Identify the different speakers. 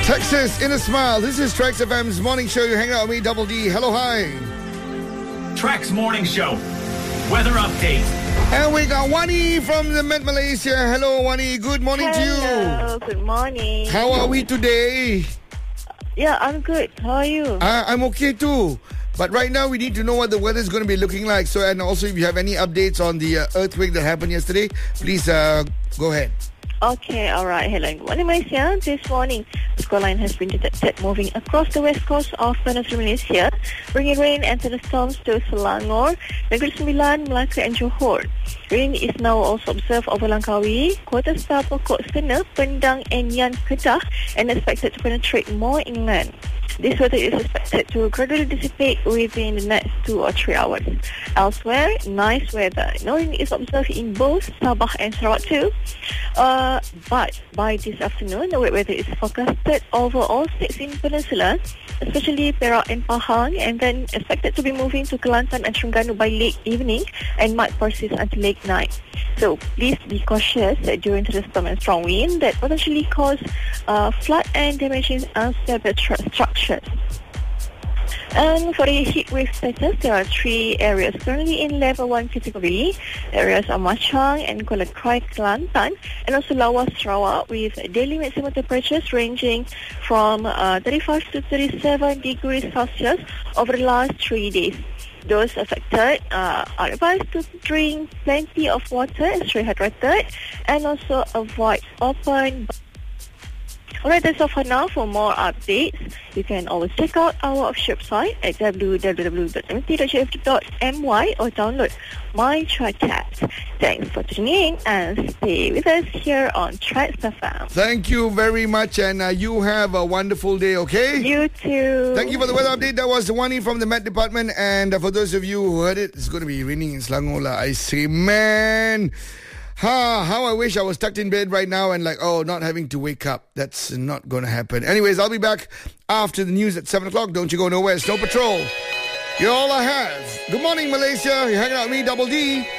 Speaker 1: Texas in a smile. This is Trax FM's morning show. You hang out with me, Double D. Hello, hi.
Speaker 2: Trax Morning Show. Weather update.
Speaker 1: And we got Wani from the Met Malaysia. Hello, Wani. Good morning to you.
Speaker 3: Hello, good morning.
Speaker 1: How are we today?
Speaker 3: Yeah, I'm good. How are you?
Speaker 1: I'm okay too. But right now, we need to know what the weather is going to be looking like. So, and also, if you have any updates on the earthquake that happened yesterday, please go ahead.
Speaker 3: Okay, alright. Hello, good morning, Malaysia. This morning, the squall line has been detected moving across the west coast of Peninsular Malaysia, bringing rain and thunderstorms to Selangor, Negeri Sembilan, Melaka and Johor. Rain is now also observed over Langkawi, Kota Besar, Pokok Sena, Pendang and Yan Kedah, and expected to penetrate more inland. This weather is expected to gradually dissipate within the next 2 or 3 hours. Elsewhere, nice weather. No rain is observed in both Sabah and Sarawak too. But by this afternoon, the wet weather is forecasted over all states in Peninsula, especially Perak and Pahang, and then expected to be moving to Kelantan and Terengganu by late evening and might persist until late night. So please be cautious during thunderstorm and strong wind that potentially cause flood and damaging unstable structures. And for the heat wave status, there are 3 areas currently in level 1 category. The areas are Machang and Kuala Krai, Kelantan, and also Lawas, Sarawak, with daily maximum temperatures ranging from 35 to 37 degrees Celsius over the last 3 days. Those affected are advised to drink plenty of water, stay hydrated, and also avoid open. Alright, that's all for now. For more updates, you can always check out our official website at www.mt.gov.my or download My TrackCast. Thanks for tuning in and stay with us here on Trax FM.
Speaker 1: Thank you very much, and you have a wonderful day, okay?
Speaker 3: You too.
Speaker 1: Thank you for the weather update. That was Wani from the Met Department, and for those of you who heard it, it's going to be raining in Selangor. I say, man... How I wish I was tucked in bed right now and not having to wake up. That's not going to happen. Anyways, I'll be back after the news at 7 o'clock. Don't you go nowhere. Snow Patrol. You're all I have. Good morning, Malaysia. You're hanging out with me, Double D.